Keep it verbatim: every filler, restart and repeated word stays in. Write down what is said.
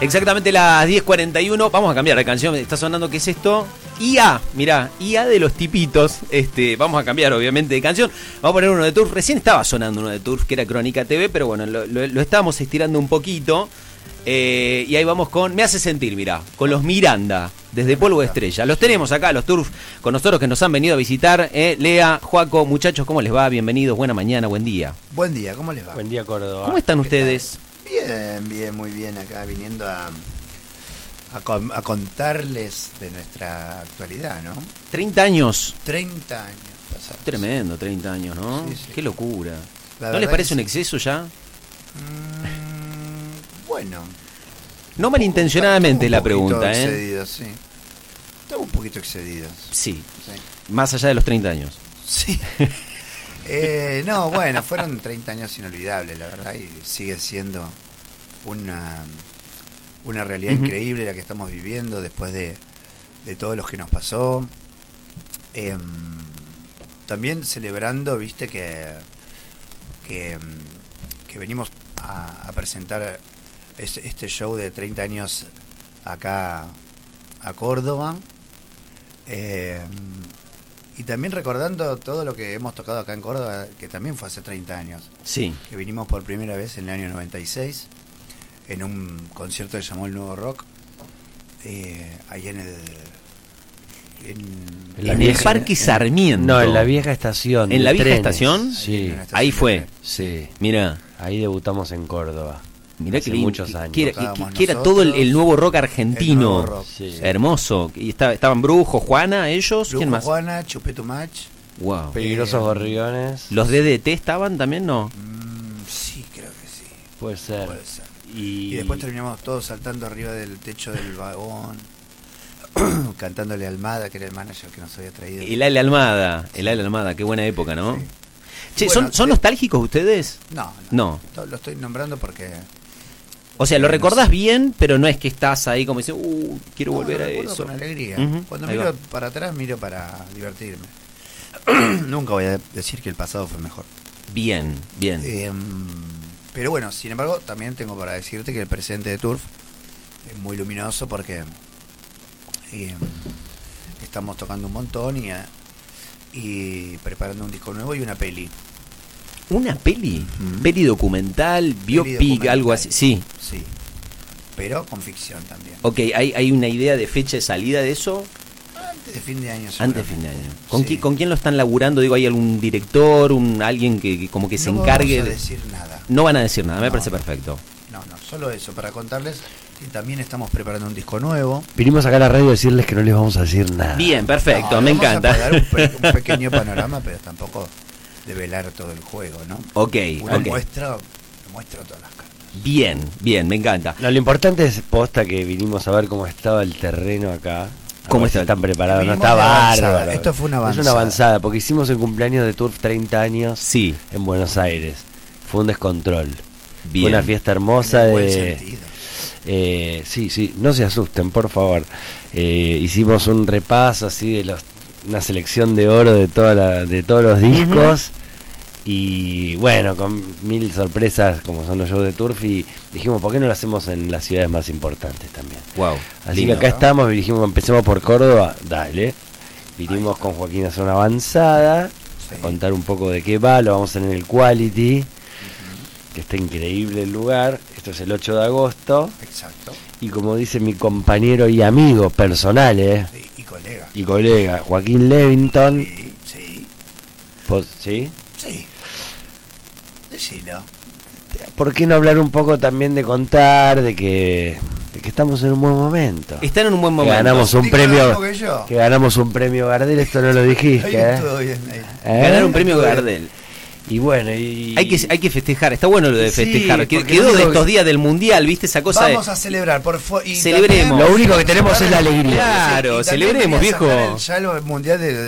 Exactamente las diez cuarenta y uno. Vamos a cambiar de canción. Está sonando, ¿qué es esto? I A, mirá, I A de los tipitos. Este, vamos a cambiar obviamente de canción. Vamos a poner uno de Turf. Recién estaba sonando uno de Turf, que era Crónica T V, pero bueno, lo, lo, lo estábamos estirando un poquito. Eh, y ahí vamos con, me hace sentir, mirá, con los Miranda, desde Polvo de Estrella. Los tenemos acá, los Turf, con nosotros que nos han venido a visitar. Eh, Lea, Joaco, muchachos, ¿cómo les va? Bienvenidos, buena mañana, buen día. Buen día, ¿cómo les va? Buen día, Córdoba. ¿Cómo están ustedes? Bien, bien, muy bien, acá viniendo a, a, con, a contarles de nuestra actualidad, ¿no? treinta años. treinta años pasados. Tremendo, treinta años, ¿no? Sí, sí. Qué locura. La ¿No les verdad parece que un sí. exceso ya? Mm, bueno. No malintencionadamente la Estamos un poquito pregunta, ¿eh? excedidos, sí. Estamos un poquito excedidos. Sí, Sí. más allá de los treinta años. Sí. eh, no, bueno, fueron treinta años inolvidables, la verdad, y sigue siendo una, una realidad Ujú. increíble la que estamos viviendo después de, de todo lo que nos pasó. Eh, también celebrando, viste, que, que, que venimos a, a presentar este, este show de treinta años acá a Córdoba. Eh, y también recordando todo lo que hemos tocado acá en Córdoba, que también fue hace treinta años, Sí. que vinimos por primera vez en el año noventa y seis, en un concierto que se llamó El Nuevo Rock, eh, ahí en el... En, En la En vieja- el Parque Sarmiento. No, en la vieja estación. ¿En de la vieja trenes. estación? Sí, En la estación Ahí de fue. tren. sí. Mira, Ahí debutamos en Córdoba. mirá Hace que lindo, muchos que- años. Que era, que- Tocábamos que era todo el, el nuevo rock El argentino. Nuevo Rock. Sí. Hermoso. Y estaba, estaban Brujo, Juana, ellos. Lujo, ¿Quién más? Juana, Chupé tu match. Wow. Peligrosos Eh, gorriones. ¿Los D D T estaban también? No. Mm, sí, creo que sí. Puede ser. Puede ser. Y, Y después terminamos todos saltando arriba del techo del vagón, cantándole a Almada, que era el manager que nos había traído. El Ale Almada. El Ale Almada. Qué buena época, ¿no? Sí. Che, Bueno, ¿son, ¿son sí. nostálgicos ustedes? No, No. no, Lo estoy nombrando porque... O sea, lo Eh, no recordás sé. bien, pero no es que estás ahí como diciendo, uh, quiero No, volver lo a recuerdo eso. con alegría. Ujú, Cuando ahí miro va. para atrás, miro para divertirme. Nunca voy a decir que el pasado fue mejor. Bien, bien. Eh, pero bueno, sin embargo, también tengo para decirte que el presente de Turf es muy luminoso porque eh, estamos tocando un montón y, eh, y preparando un disco nuevo y una peli. ¿Una peli? Ujú. ¿Peli documental, biopic, documental. algo así? Sí. Sí, pero con ficción también. Ok, ¿hay, ¿hay una idea de fecha de salida de eso? Antes de fin de año. Antes de fin de año. ¿Con, Sí. qui- ¿Con quién lo están laburando? Digo, ¿hay algún director, un alguien que, que como que se no encargue? vamos a de- decir nada. No van a decir nada, me No, parece no. perfecto. No, no, solo eso, para contarles que también estamos preparando un disco nuevo. vinimos acá a la radio a decirles que no les vamos a decir nada. Bien, perfecto, No, me vamos a encanta. dar un, pe- un pequeño panorama, pero tampoco develar todo el juego, ¿no? Ok, Uno ok. muestra, muestra todas las cartas. Bien, bien, me encanta. No, lo importante es posta que vinimos a ver cómo estaba el terreno acá. A ¿Cómo ver si está? están preparados? No Vinimos está de avanzada. bárbaro. Esto fue una Es una avanzada. avanzada, porque hicimos el cumpleaños de Turf treinta años Sí, en Buenos Aires. Fue un descontrol. bien. Fue una fiesta hermosa En el buen de... sentido. Eh, sí, sí, no se asusten, por favor. Eh, hicimos un repaso así de los, una selección de oro de toda la, de todos los discos y bueno, con mil sorpresas como son los shows de Turf y dijimos, ¿por qué no lo hacemos en las ciudades más importantes también? Wow. Así lindo. que acá estamos y dijimos, empecemos por Córdoba, dale. Vinimos con Joaquín a hacer una avanzada, Sí. a contar un poco de qué va, lo vamos a hacer en el Quality, que está increíble el lugar. Esto es el ocho de agosto. Exacto. Y como dice mi compañero y amigo personal, ¿eh? Sí, y colega. Y colega, Joaquín Levington. Sí, sí, Pos- ¿Sí? sí. Decilo. ¿Por qué no hablar un poco también de contar, de que, de que estamos en un buen momento? Están en un buen Que momento. ganamos un Digo lo premio, mismo que yo. que ganamos un premio Gardel, esto no lo dijiste, Ahí ¿eh? estuvo bien, ahí. ¿Eh? Ganar un premio Gardel. Y bueno, y... Hay que, hay que festejar, está bueno lo de Sí, festejar. Que- porque Quedó lo único de estos que- días del mundial, ¿viste? Esa cosa Vamos de. a celebrar, por favor. Celebremos. Lo único que tenemos es la alegría. Claro, celebremos, viejo. Ya el mundial de